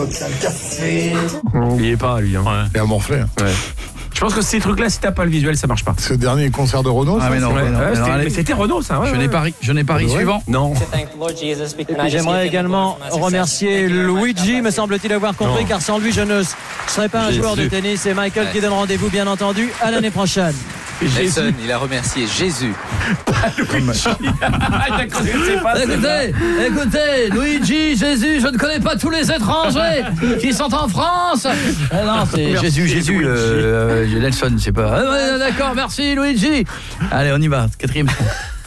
Il est pas lui. Hein. Ouais. Et à morfler. Ouais. Je pense que ces trucs-là, si t'as pas le visuel, ça marche pas. Ce dernier concert de Renaud. Ah, mais non, Ouais, non, ouais, non, allez. mais c'était Renaud, ça. Ouais, Je n'ai pas ri. Suivant. Non. J'aimerais également remercier Luigi, me semble-t-il avoir compris, car sans lui, je ne serais pas un joueur de tennis. Et Michael qui donne rendez-vous, bien entendu, à l'année prochaine. Nelson, il a remercié Jésus. Écoutez, Luigi, Jésus, je ne connais pas tous les étrangers qui sont en France. Non, c'est Jésus, Nelson, c'est pas. D'accord, merci Luigi. Allez, on y va. 4e.